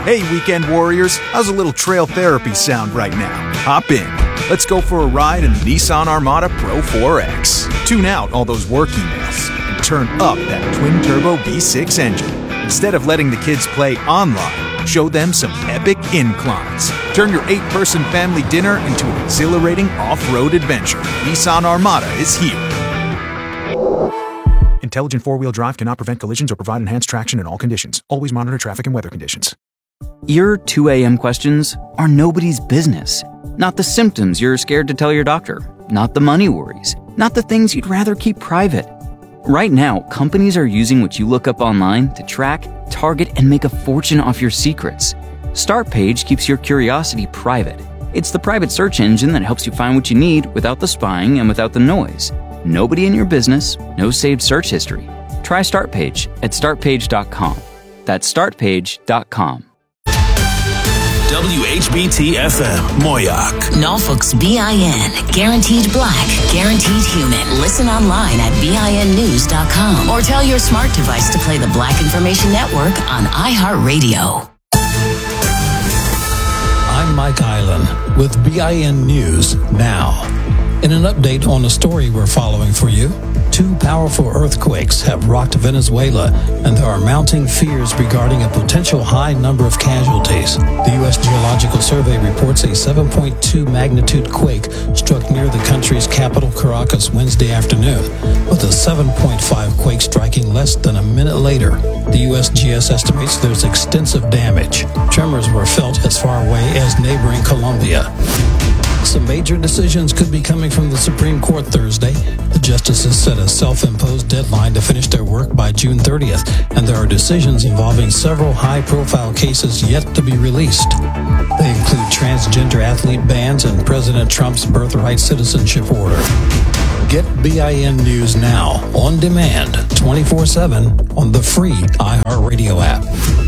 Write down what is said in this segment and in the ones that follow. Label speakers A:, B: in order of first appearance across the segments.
A: Hey, weekend warriors, how's a little trail therapy sound right now? Hop in. Let's go for a ride in the Nissan Armada Pro 4X. Tune out all those work emails and turn up that twin-turbo V6 engine. Instead of letting the kids play online, show them some epic inclines. Turn your 8-person family dinner into an exhilarating off-road adventure. Nissan Armada is here. Intelligent four-wheel drive cannot prevent collisions or provide enhanced traction in all conditions. Always monitor traffic and weather conditions.
B: Your 2 a.m. questions are nobody's business. Not the symptoms you're scared to tell your doctor. Not the money worries. Not the things you'd rather keep private. Right now, companies are using what you look up online to track, target, and make a fortune off your secrets. Startpage keeps your curiosity private. It's the private search engine that helps you find what you need without the spying and without the noise. Nobody in your business, no saved search history. Try Startpage at startpage.com. That's startpage.com.
C: WHBT-FM, Moyoc.
D: Norfolk's BIN. Guaranteed black, guaranteed human. Listen online at BINnews.com or tell your smart device to play the Black Information Network on iHeartRadio.
E: I'm Mike Island with BIN News Now. In an update on the story we're following for you, 2 powerful earthquakes have rocked Venezuela, and there are mounting fears regarding a potential high number of casualties. The U.S. Geological Survey reports a 7.2 magnitude quake struck near the country's capital, Caracas, Wednesday afternoon, with a 7.5 quake striking less than a minute later. The USGS estimates there's extensive damage. Tremors were felt as far away as neighboring Colombia. Some major decisions could be coming from the Supreme Court Thursday. The justices set a self-imposed deadline to finish their work by June 30th, and there are decisions involving several high-profile cases yet to be released. They include transgender athlete bans and President Trump's birthright citizenship order. Get BIN News now, on demand, 24/7 on the free iHeartRadio app.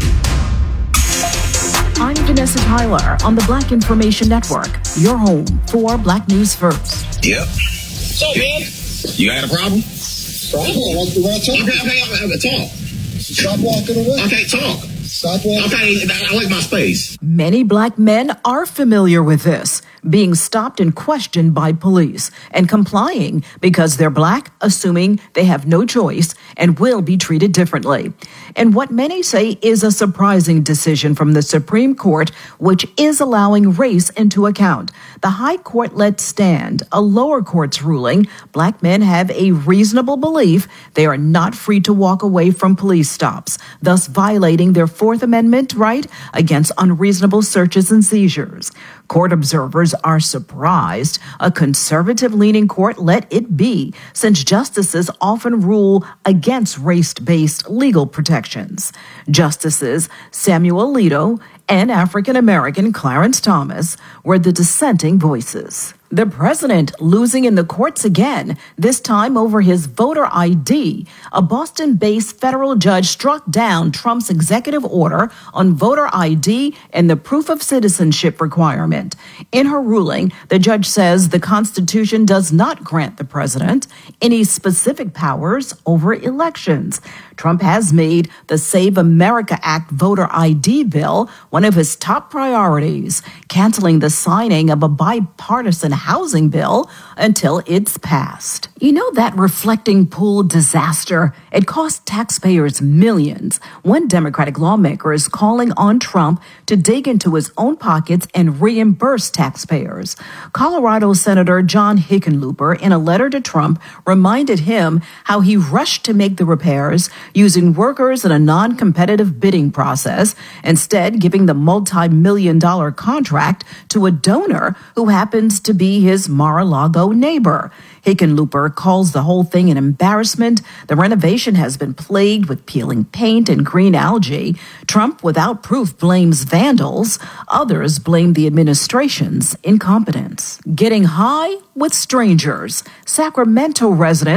F: I'm Vanessa Tyler on the Black Information Network, your home for Black News First.
G: Yep. So, man, you got a problem?
H: Problem? You want to talk?
G: Okay, talk.
H: Stop walking away.
G: Okay, talk.
H: Stop walking.
G: Okay, I like my space.
F: Many black men are familiar with this, being stopped and questioned by police and complying because they're black, assuming they have no choice and will be treated differently. And what many say is a surprising decision from the Supreme Court, which is allowing race into account. The High Court let stand a lower court's ruling. Black men have a reasonable belief they are not free to walk away from police stops, thus violating their Fourth Amendment right against unreasonable searches and seizures. Court observers are surprised a conservative-leaning court let it be, since justices often rule against race-based legal protections. Justices Samuel Alito and African-American Clarence Thomas were the dissenting voices. The president losing in the courts again, this time over his voter ID. A Boston-based federal judge struck down Trump's executive order on voter ID and the proof of citizenship requirement. In her ruling, the judge says the Constitution does not grant the president any specific powers over elections. Trump has made the Save America Act voter ID bill one of his top priorities, canceling the signing of a bipartisan housing bill until it's passed. You know that reflecting pool disaster? It cost taxpayers millions. One Democratic lawmaker is calling on Trump to dig into his own pockets and reimburse taxpayers. Colorado Senator John Hickenlooper, in a letter to Trump, reminded him how he rushed to make the repairs, using workers in a non-competitive bidding process, instead giving the multi-million-dollar contract to a donor who happens to be his Mar-a-Lago neighbor. Hickenlooper calls the whole thing an embarrassment. The renovation has been plagued with peeling paint and green algae. Trump, without proof, blames vandals. Others blame the administration's incompetence. Getting high with strangers. Sacramento residents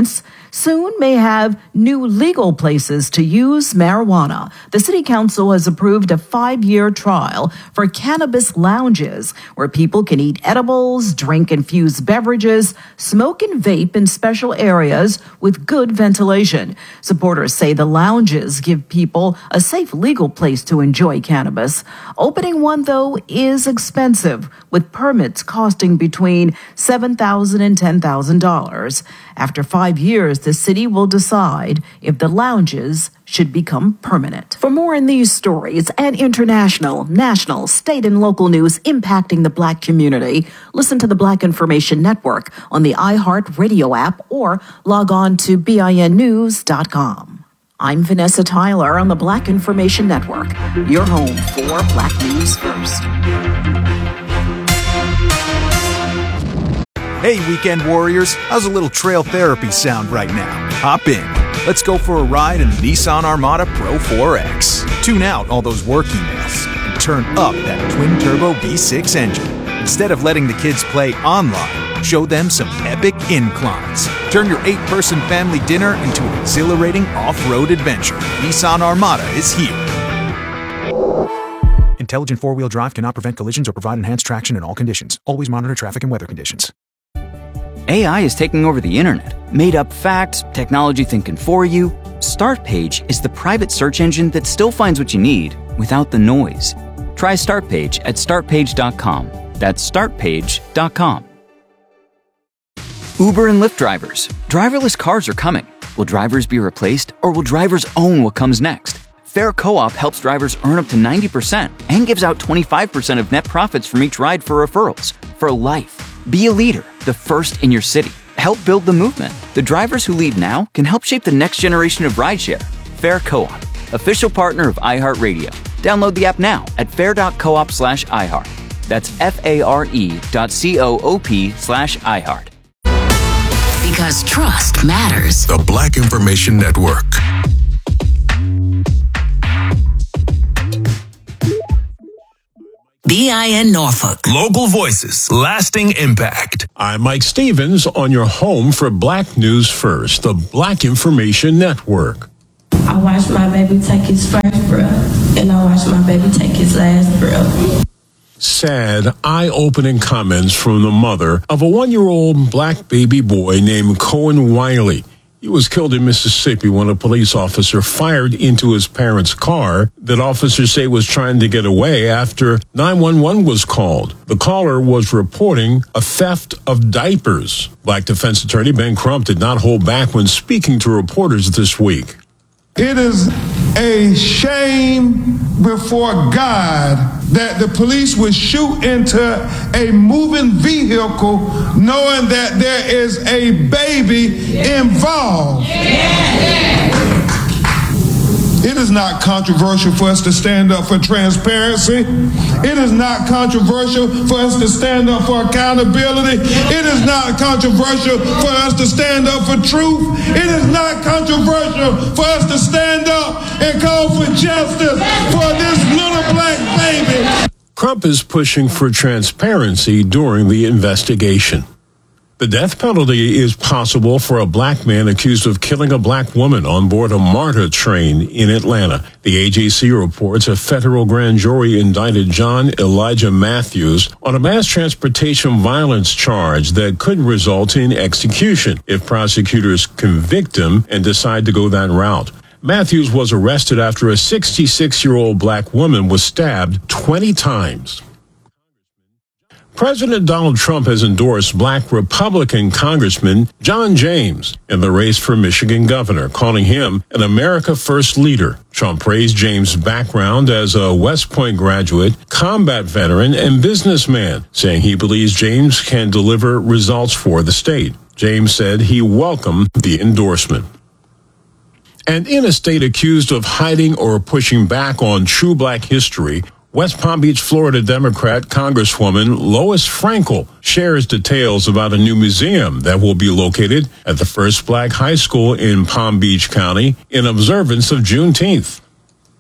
F: soon may have new legal places to use marijuana. The City Council has approved a 5-year trial for cannabis lounges where people can eat edibles, drink infused beverages, smoke and vape in special areas with good ventilation. Supporters say the lounges give people a safe legal place to enjoy cannabis. Opening one, though, is expensive, with permits costing between $7,000 and $10,000. After 5 years, the city will decide if the lounges should become permanent. For more on these stories and international, national, state, and local news impacting the Black community, listen to the Black Information Network on the iHeartRadio app or log on to BINnews.com. I'm Vanessa Tyler on the Black Information Network, your home for Black News First.
A: Hey, weekend warriors, how's a little trail therapy sound right now? Hop in. Let's go for a ride in the Nissan Armada Pro 4X. Tune out all those work emails and turn up that twin-turbo V6 engine. Instead of letting the kids play online, show them some epic inclines. Turn your 8-person family dinner into an exhilarating off-road adventure. Nissan Armada is here. Intelligent four-wheel drive cannot prevent collisions or provide enhanced traction in all conditions. Always monitor traffic and weather conditions.
B: AI is taking over the internet. Made up facts, technology thinking for you. Startpage is the private search engine that still finds what you need without the noise. Try Startpage at startpage.com. That's startpage.com. Uber and Lyft drivers. Driverless cars are coming. Will drivers be replaced, or will drivers own what comes next? Fair Co-op helps drivers earn up to 90% and gives out 25% of net profits from each ride for referrals for life. Be a leader, the first in your city. Help build the movement. The drivers who lead now can help shape the next generation of rideshare. Fair Co-op, official partner of iHeartRadio. Download the app now at fair.coop/iHeart. That's FARE.coop/iHeart.
D: Because trust matters.
C: The Black Information Network.
D: BIN Norfolk.
C: Local voices, lasting impact.
I: I'm Mike Stevens on your home for Black News First, the Black Information Network.
J: I watched my baby take his first breath, and I watched my baby take his last breath.
I: Sad, eye-opening comments from the mother of a 1-year-old black baby boy named Cohen Wiley. He was killed in Mississippi when a police officer fired into his parents' car that officers say was trying to get away after 911 was called. The caller was reporting a theft of diapers. Black defense attorney Ben Crump did not hold back when speaking to reporters this week.
K: It is a shame before God that the police would shoot into a moving vehicle knowing that there is a baby involved. It is not controversial for us to stand up for transparency. It is not controversial for us to stand up for accountability. It is not controversial for us to stand up for truth. It is not controversial for us to stand up and call for justice for this little black baby.
I: Crump is pushing for transparency during the investigation. The death penalty is possible for a black man accused of killing a black woman on board a MARTA train in Atlanta. The AJC reports a federal grand jury indicted John Elijah Matthews on a mass transportation violence charge that could result in execution if prosecutors convict him and decide to go that route. Matthews was arrested after a 66-year-old black woman was stabbed 20 times. President Donald Trump has endorsed black Republican Congressman John James in the race for Michigan governor, calling him an America First leader. Trump praised James' background as a West Point graduate, combat veteran, and businessman, saying he believes James can deliver results for the state. James said he welcomed the endorsement. And in a state accused of hiding or pushing back on true black history, West Palm Beach, Florida Democrat Congresswoman Lois Frankel shares details about a new museum that will be located at the first black high school in Palm Beach County in observance of Juneteenth.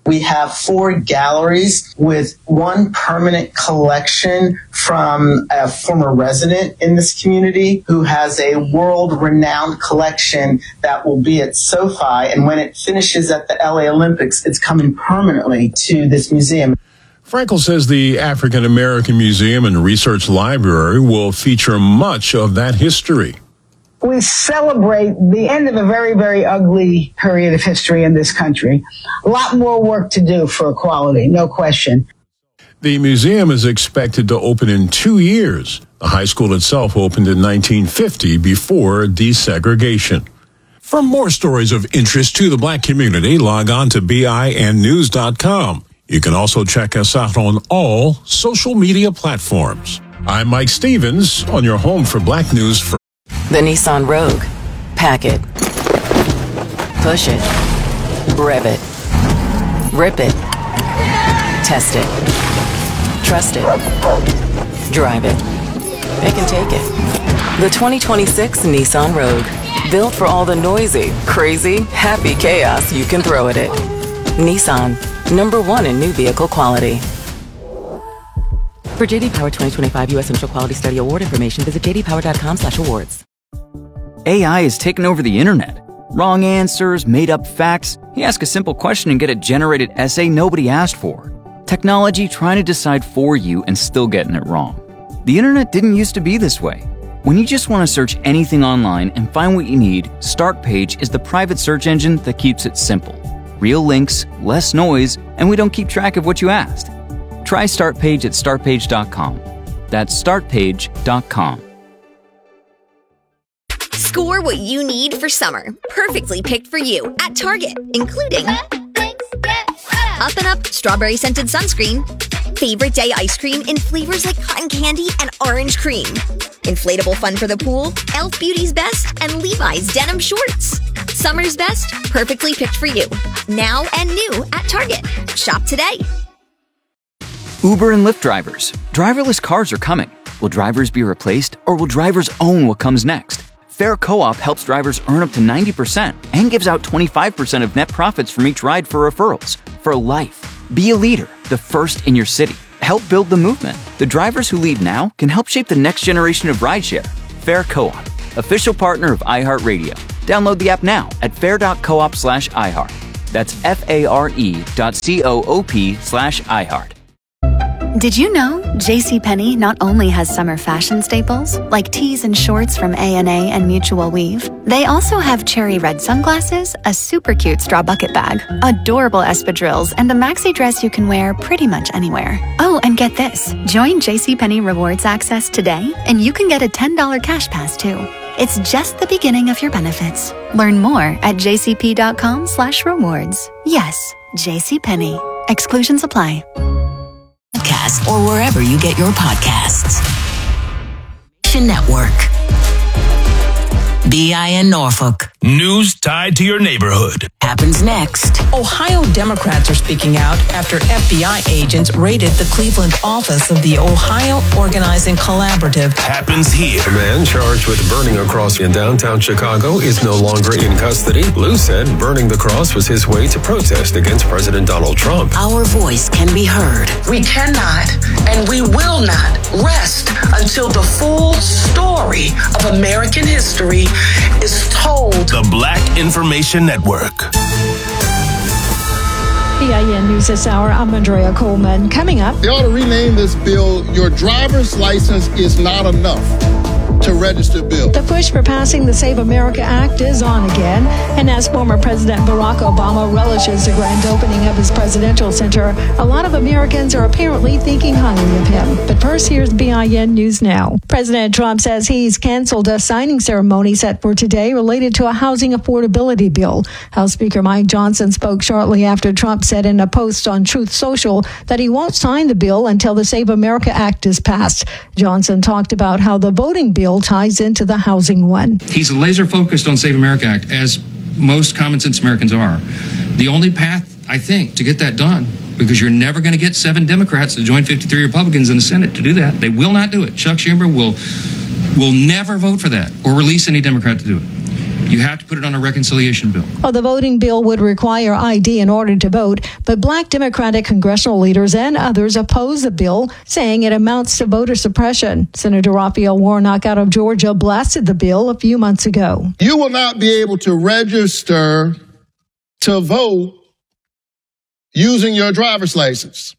L: We have 4 galleries with 1 permanent collection from a former resident in this community who has a world-renowned collection that will be at SoFi. And when it finishes at the LA Olympics, it's coming permanently to this museum.
I: Frankel says the African American Museum and Research Library will feature much of that history.
M: We celebrate the end of a very, very ugly period of history in this country. A lot more work to do for equality, no question.
I: The museum is expected to open in 2 years. The high school itself opened in 1950 before desegregation. For more stories of interest to the black community, log on to BINnews.com. You can also check us out on all social media platforms. I'm Mike Stevens on your home for Black News.
N: The Nissan Rogue. Pack it. Push it. Rev it. Rip it. Test it. Trust it. Drive it. It can take it. The 2026 Nissan Rogue. Built for all the noisy, crazy, happy chaos you can throw at it. Nissan. #1 in new vehicle quality. For J.D. Power 2025 U.S. Initial Quality Study Award information, visit jdpower.com/awards.
B: AI has taken over the internet. Wrong answers, made-up facts. You ask a simple question and get a generated essay nobody asked for. Technology trying to decide for you and still getting it wrong. The internet didn't used to be this way. When you just want to search anything online and find what you need, Startpage is the private search engine that keeps it simple. Real links, less noise, and we don't keep track of what you asked. Try Startpage at startpage.com. That's startpage.com.
O: Score what you need for summer. Perfectly picked for you at Target, including Up and Up strawberry scented sunscreen, favorite day ice cream in flavors like cotton candy and orange cream, inflatable fun for the pool, Elf Beauty's Best, and Levi's denim shorts. Summer's best, perfectly picked for you. Now and new at Target. Shop today.
B: Uber and Lyft drivers. Driverless cars are coming. Will drivers be replaced, or will drivers own what comes next? Fair Co-op helps drivers earn up to 90% and gives out 25% of net profits from each ride for referrals. For life. Be a leader, the first in your city. Help build the movement. The drivers who lead now can help shape the next generation of rideshare. Fair Co-op, official partner of iHeartRadio. Download the app now at fair.coop/iHeart. That's FARE.coop/iHeart.
P: Did you know JCPenney not only has summer fashion staples, like tees and shorts from A&A and Mutual Weave, they also have cherry red sunglasses, a super cute straw bucket bag, adorable espadrilles, and a maxi dress you can wear pretty much anywhere. Oh, and get this. Join JCPenney Rewards Access today, and you can get a $10 cash pass, too. It's just the beginning of your benefits. Learn more at jcp.com/rewards. Yes, JCPenney. Exclusions apply.
D: Or wherever you get your podcasts. Network. BIN Norfolk.
C: News tied to your neighborhood.
D: Happens next.
Q: Ohio Democrats are speaking out after FBI agents raided the Cleveland office of the Ohio Organizing Collaborative.
C: Happens here.
R: A man charged with burning a cross in downtown Chicago is no longer in custody. Lou said burning the cross was his way to protest against President Donald Trump.
D: Our voice can be heard.
S: We cannot and we will not rest until the full story of American history is told.
C: The Black Information Network.
T: BIN News this hour. I'm Andrea Coleman. Coming up.
H: They ought to rename this bill, Your Driver's License is Not Enough to Register Bill.
T: The push for passing the Save America Act is on again. And as former President Barack Obama relishes the grand opening of his presidential center, a lot of Americans are apparently thinking highly of him. But first, here's BIN News Now. President Trump says he's canceled a signing ceremony set for today related to a housing affordability bill. House Speaker Mike Johnson spoke shortly after Trump said in a post on Truth Social that he won't sign the bill until the Save America Act is passed. Johnson talked about how the voting bill ties into the housing one.
U: He's laser focused on Save America Act, as most common sense Americans are. The only path, I think, to get that done, because you're never going to get 7 Democrats to join 53 Republicans in the Senate to do that. They will not do it. Chuck Schumer will never vote for that or release any Democrat to do it. You have to put it on a reconciliation bill.
T: Well, the voting bill would require ID in order to vote, but Black Democratic congressional leaders and others oppose the bill, saying it amounts to voter suppression. Senator Raphael Warnock out of Georgia blasted the bill a few months ago.
H: You will not be able to register to vote using your driver's license.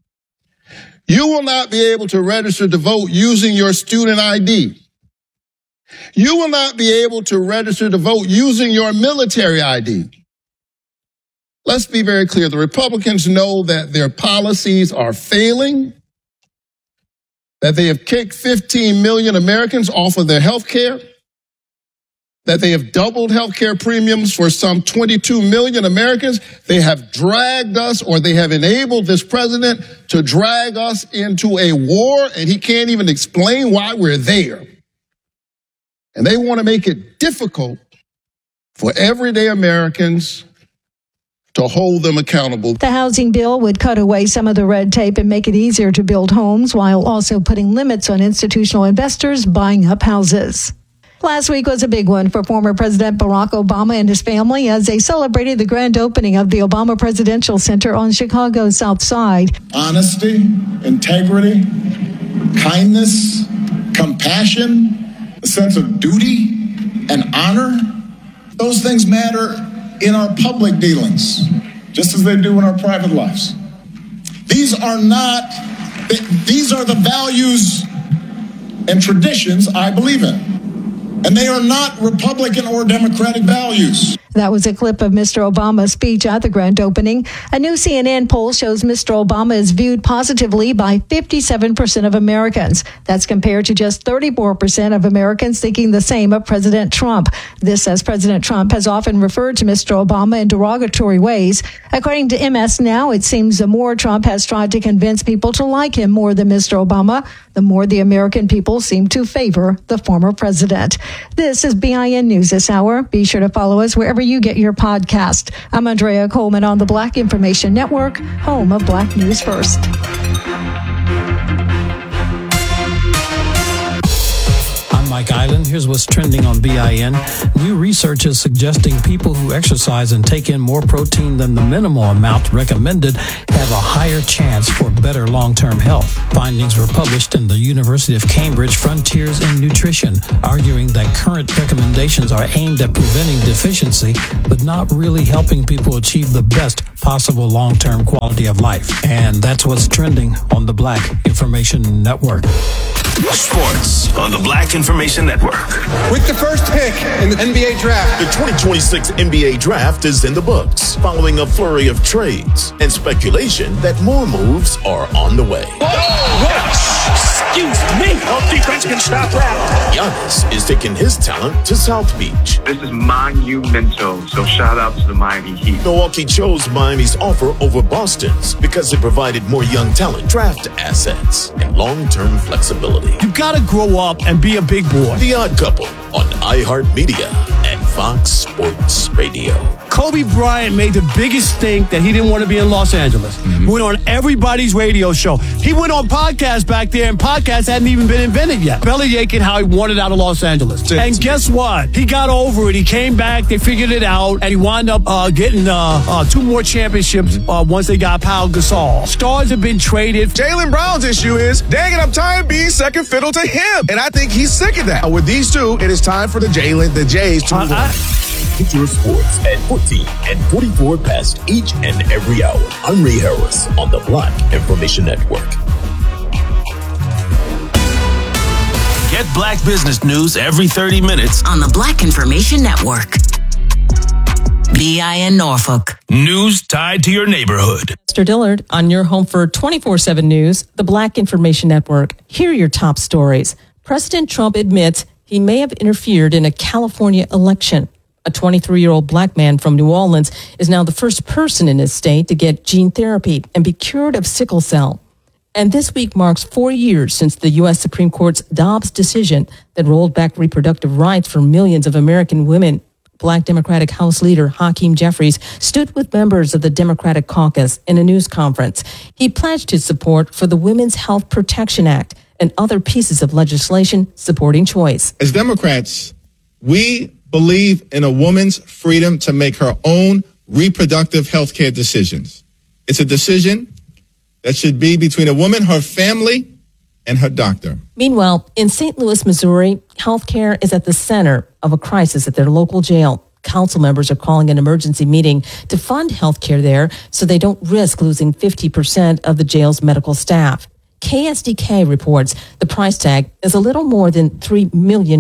H: You will not be able to register to vote using your student ID. You will not be able to register to vote using your military ID. Let's be very clear. The Republicans know that their policies are failing, that they have kicked 15 million Americans off of their health care, that they have doubled health care premiums for some 22 million Americans. They have dragged us, or they have enabled this president to drag us into a war, and he can't even explain why we're there. And they want to make it difficult for everyday Americans to hold them accountable.
T: The housing bill would cut away some of the red tape and make it easier to build homes, while also putting limits on institutional investors buying up houses. Last week was a big one for former President Barack Obama and his family as they celebrated the grand opening of the Obama Presidential Center on Chicago's South Side.
K: Honesty, integrity, kindness, compassion, a sense of duty and honor, those things matter in our public dealings, just as they do in our private lives. These are the values and traditions I believe in. And they are not Republican or Democratic values.
T: That was a clip of Mr. Obama's speech at the grand opening. A new CNN poll shows Mr. Obama is viewed positively by 57% of Americans. That's compared to just 34% of Americans thinking the same of President Trump. This as President Trump has often referred to Mr. Obama in derogatory ways. According to MS Now, it seems the more Trump has tried to convince people to like him more than Mr. Obama, the more the American people seem to favor the former president. This is BIN News this hour. Be sure to follow us wherever you get your podcast. I'm Andrea Coleman on the Black Information Network, home of Black News First.
E: I'm Mike Island. Here's what's trending on BIN. New research is suggesting people who exercise and take in more protein than the minimal amount recommended have a higher chance for better long-term health. Findings were published in the University of Cambridge Frontiers in Nutrition, arguing that current recommendations are aimed at preventing deficiency, but not really helping people achieve the best possible long-term quality of life. And that's what's trending on the Black Information Network.
C: Sports on the Black Information Network.
V: With the first pick in the NBA draft.
W: The 2026 NBA draft is in the books, following a flurry of trades and speculation that more moves are on the way.
X: Excuse me. No defense can stop that.
W: Giannis is taking his talent to South Beach.
Y: This is monumental, so shout out to the Miami Heat.
W: Milwaukee chose Miami's offer over Boston's because it provided more young talent, draft assets, and long-term flexibility.
X: You gotta grow up and be a big boy.
W: The Odd Couple on iHeartMedia and Fox Sports Radio.
X: Kobe Bryant made the biggest stink that he didn't want to be in Los Angeles. He went on everybody's radio show. He went on podcasts back there, and podcasts hadn't even been invented yet. Belly aching how he wanted out of Los Angeles. And guess what? He got over it. He came back. They figured it out, and he wound up getting 2 more championships once they got Pau Gasol. Stars have been traded.
Z: Jaylen Brown's issue is, dang it, I'm tired of being second fiddle to him. And I think he's sick of that. With these two, it is time for the Jays to move on.
W: Get your sports at 14 and 44 past each and every hour. I'm Ray Harris on the Black Information Network.
C: Get Black business news every 30 minutes
D: on the Black Information Network. BIN Norfolk.
C: News tied to your neighborhood.
Q: Mr. Dillard on your home for 24/7 News, the Black Information Network. Here are your top stories. President Trump admits he may have interfered in a California election. A 23-year-old black man from New Orleans is now the first person in his state to get gene therapy and be cured of sickle cell. And this week marks 4 years since the U.S. Supreme Court's Dobbs decision that rolled back reproductive rights for millions of American women. Black Democratic House Leader Hakeem Jeffries stood with members of the Democratic caucus in a news conference. He pledged his support for the Women's Health Protection Act and other pieces of legislation supporting choice.
K: As Democrats, we
A: believe in a woman's freedom to make her own reproductive health care decisions. It's a decision that should be between a woman, her family, and her doctor.
Q: Meanwhile, in St. Louis, Missouri, healthcare is at the center of a crisis at their local jail. Council members are calling an emergency meeting to fund healthcare there so they don't risk losing 50% of the jail's medical staff. KSDK reports the price tag is a little more than $3 million.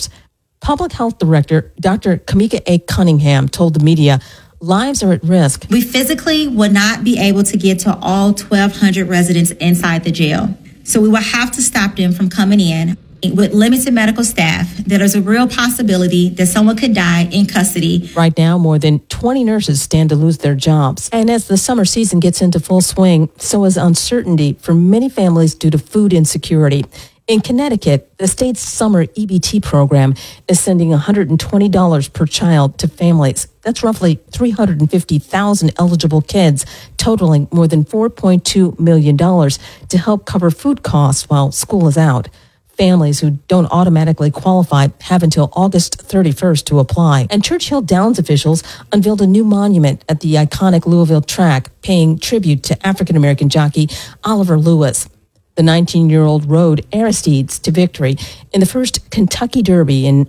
Q: Public Health Director Dr. Kamika A. Cunningham told the media lives are at risk.
F: We physically will not be able to get to all 1,200 residents inside the jail. So we will have to stop them from coming in. With limited medical staff, there is a real possibility that someone could die in custody.
Q: Right now, more than 20 nurses stand to lose their jobs. And as the summer season gets into full swing, so is uncertainty for many families due to food insecurity. In Connecticut, the state's summer EBT program is sending $120 per child to families. That's roughly 350,000 eligible kids, totaling more than $4.2 million to help cover food costs while school is out. Families who don't automatically qualify have until August 31st to apply. And Churchill Downs officials unveiled a new monument at the iconic Louisville track, paying tribute to African-American jockey Oliver Lewis. The 19-year-old rode Aristides to victory in the first Kentucky Derby in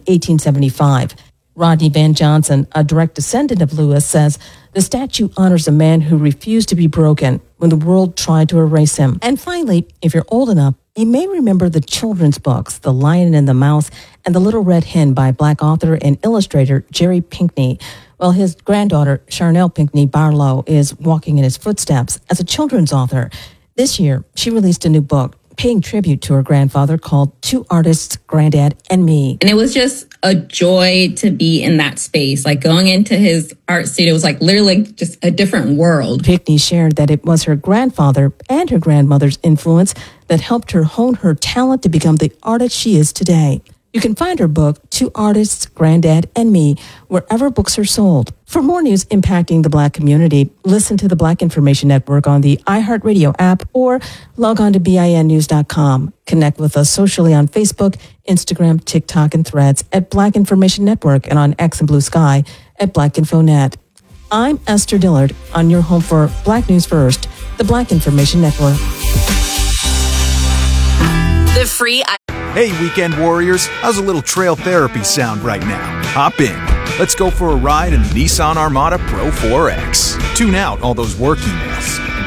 Q: 1875. Rodney Van Johnson, a direct descendant of Lewis, says the statue honors a man who refused to be broken when the world tried to erase him. And finally, if you're old enough, you may remember the children's books, The Lion and the Mouse and The Little Red Hen by Black author and illustrator Jerry Pinkney. Well, his granddaughter, Charnel Pinkney Barlow, is walking in his footsteps as a children's author. This year, she released a new book, paying tribute to her grandfather, called Two Artists, Granddad and Me.
G: And it was just a joy to be in that space. Like going into his art studio was like literally just a different world.
Q: Pinkney shared that it was her grandfather and her grandmother's influence that helped her hone her talent to become the artist she is today. You can find her book, Two Artists, Granddad and Me, wherever books are sold. For more news impacting the Black community, listen to the Black Information Network on the iHeartRadio app or log on to BINnews.com. Connect with us socially on Facebook, Instagram, TikTok, and Threads at Black Information Network and on X and Blue Sky at Black InfoNet. I'm Esther Dillard on your home for Black News First, the Black Information Network.
J: The free...
L: Hey, weekend warriors, how's a little trail therapy sound right now? Hop in. Let's go for a ride in the Nissan Armada Pro 4X. Tune out all those work emails.